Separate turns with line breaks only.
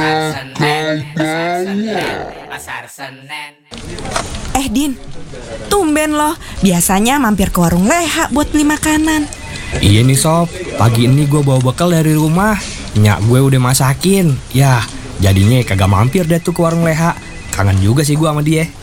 Din, tumben loh. Biasanya mampir ke warung Leha buat beli makanan.
Iya nih Sob, pagi ini gue bawa bekal dari rumah. Nyak gue udah masakin. Yah, jadinya kagak mampir deh tuh ke warung Leha. Kangen juga sih gue sama dia.